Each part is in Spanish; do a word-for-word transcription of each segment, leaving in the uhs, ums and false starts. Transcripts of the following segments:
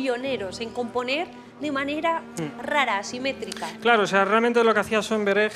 pioneros en componer de manera mm. rara, asimétrica. Claro, o sea, realmente lo que hacía Schoenberg,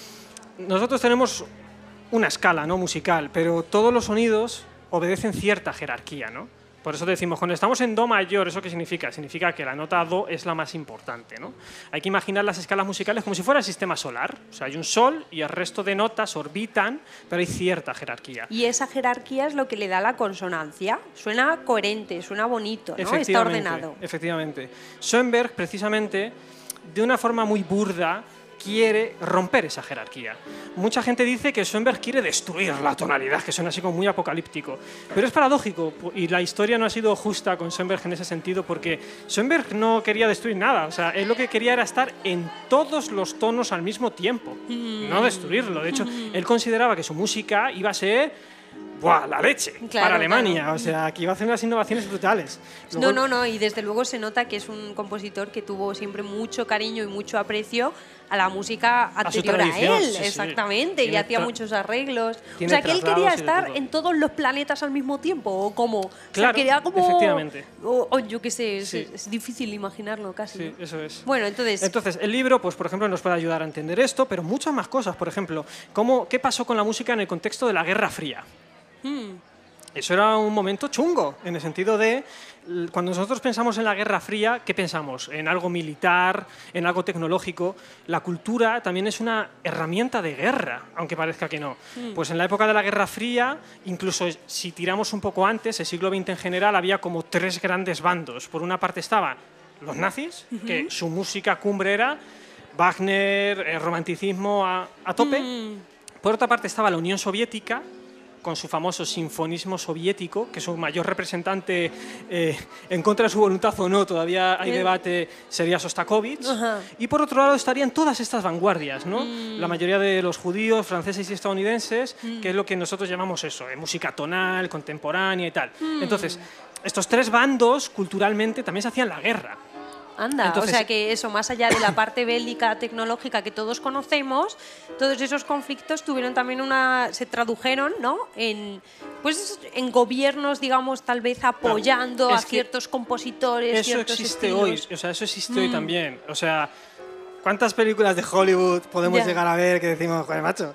nosotros tenemos una escala, ¿no?, musical, pero todos los sonidos obedecen cierta jerarquía, ¿no? Por eso decimos, cuando estamos en do mayor, ¿eso qué significa? Significa que la nota do es la más importante, ¿no? Hay que imaginar las escalas musicales como si fuera el sistema solar. O sea, hay un sol y el resto de notas orbitan, pero hay cierta jerarquía. Y esa jerarquía es lo que le da la consonancia. Suena coherente, suena bonito, ¿no? Está ordenado. Efectivamente. Schoenberg, precisamente, de una forma muy burda, quiere romper esa jerarquía. Mucha gente dice que Schoenberg quiere destruir la tonalidad, que suena así como muy apocalíptico. Pero es paradójico y la historia no ha sido justa con Schoenberg en ese sentido, porque Schoenberg no quería destruir nada. O sea, él lo que quería era estar en todos los tonos al mismo tiempo, no destruirlo. De hecho, él consideraba que su música iba a ser ¡buah, la leche! Claro, para Alemania, claro. O sea, que iba a hacer unas innovaciones brutales. No, Luego, no, no, y desde luego se nota que es un compositor que tuvo siempre mucho cariño y mucho aprecio a la música anterior a, a él, sí, exactamente, sí. y hacía muchos arreglos. O Tiene sea, que él quería traslados y de estar todo. en todos los planetas al mismo tiempo, o como, o Claro, sea, quería como, efectivamente. o, o yo qué sé, es, Sí. es difícil imaginarlo casi. Sí, ¿no? eso es. Bueno, entonces, Entonces, el libro, pues, por ejemplo, nos puede ayudar a entender esto, pero muchas más cosas. Por ejemplo, cómo, ¿qué pasó con la música en el contexto de la Guerra Fría? hmm, Eso era un momento chungo, en el sentido de, cuando nosotros pensamos en la Guerra Fría, ¿qué pensamos? En algo militar, en algo tecnológico. La cultura también es una herramienta de guerra, aunque parezca que no. Mm. Pues en la época de la Guerra Fría, incluso si tiramos un poco antes, el siglo veinte en general, había como tres grandes bandos. Por una parte estaban los nazis, uh-huh. que su música cumbre era Wagner, el romanticismo a, a tope. mm, Por otra parte estaba la Unión Soviética, con su famoso sinfonismo soviético, que su mayor representante, eh, en contra de su voluntad o no, todavía hay debate, sería Sostakovich. Ajá. Y por otro lado estarían todas estas vanguardias, ¿no? Mm. La mayoría de los judíos, franceses y estadounidenses, mm. que es lo que nosotros llamamos eso, eh, música tonal, contemporánea y tal. Mm. Entonces, estos tres bandos, culturalmente, también se hacían la guerra. Anda, Entonces, o sea que eso, más allá de la parte bélica, tecnológica que todos conocemos, todos esos conflictos tuvieron también una, se tradujeron, ¿no?, en, pues, en gobiernos, digamos, tal vez apoyando claro, a ciertos compositores, eso ciertos existe estilos. hoy, o sea, eso existe Mm. hoy también. O sea, ¿cuántas películas de Hollywood podemos Ya. llegar a ver que decimos, joder, macho,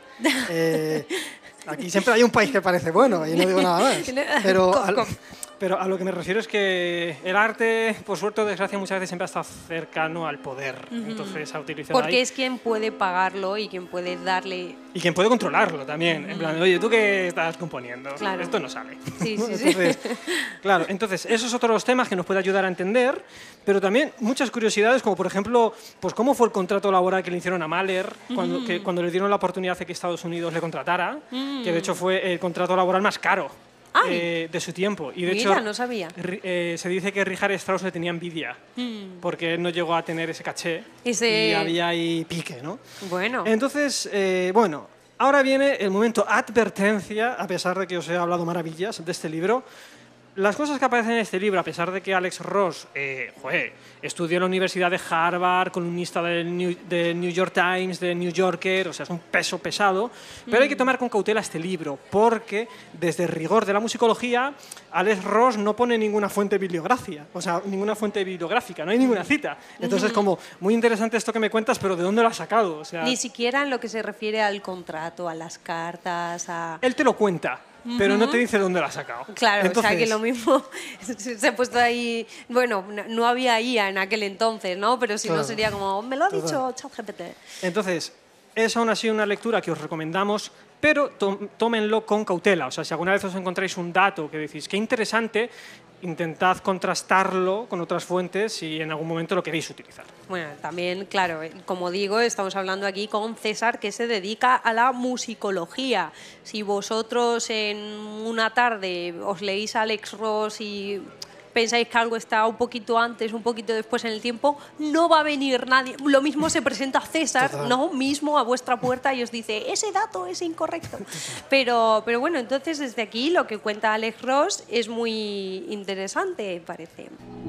eh, aquí siempre hay un país que parece bueno y no digo nada más? Pero al, pero a lo que me refiero es que el arte, por suerte o desgracia, muchas veces siempre ha estado cercano al poder. Uh-huh. Entonces ha utilizado Porque ahí. es quien puede pagarlo y quien puede darle... Y quien puede controlarlo también. Uh-huh. En plan, oye, ¿tú qué estás componiendo? Claro. Esto no sale. Sí, sí, entonces, sí. Claro, entonces, esos son otros temas que nos puede ayudar a entender, pero también muchas curiosidades, como por ejemplo, pues cómo fue el contrato laboral que le hicieron a Mahler cuando, uh-huh. que, cuando le dieron la oportunidad de que Estados Unidos le contratara, uh-huh. que de hecho fue el contrato laboral más caro. Eh, de su tiempo. Y de Mira, hecho, no sabía. Eh, se dice que Richard Strauss le tenía envidia mm. porque él no llegó a tener ese caché ese... y había ahí pique, ¿no? Bueno. Entonces, eh, bueno, ahora viene el momento advertencia, a pesar de que os he hablado maravillas de este libro. Las cosas que aparecen en este libro, a pesar de que Alex Ross eh, joder, estudió en la Universidad de Harvard, columnista del New, de New York Times, de New Yorker, o sea, es un peso pesado, pero mm. hay que tomar con cautela este libro, porque desde el rigor de la musicología, Alex Ross no pone ninguna fuente bibliográfica, o sea, ninguna fuente bibliográfica, no hay ninguna cita. Entonces, mm. como, muy interesante esto que me cuentas, pero ¿de dónde lo has sacado? O sea, ni siquiera en lo que se refiere al contrato, a las cartas, a... Él te lo cuenta. Pero no te dice dónde lo ha sacado. Claro, entonces, o sea que lo mismo se ha puesto ahí. Bueno, no había I A en aquel entonces, ¿no? Pero si claro, no sería como, me lo ha dicho ChatGPT. Entonces, es aún así una lectura que os recomendamos, pero tómenlo con cautela. O sea, si alguna vez os encontráis un dato que decís, qué interesante, intentad contrastarlo con otras fuentes si en algún momento lo queréis utilizar. Bueno, también, claro, como digo, estamos hablando aquí con César, que se dedica a la musicología. Si vosotros en una tarde os leéis a Alex Ross y pensáis que algo está un poquito antes, un poquito después en el tiempo, no va a venir nadie. Lo mismo se presenta César, Total. ¿no? Mismo a vuestra puerta y os dice, ese dato es incorrecto. Pero, pero bueno, entonces desde aquí lo que cuenta Alex Ross es muy interesante, parece.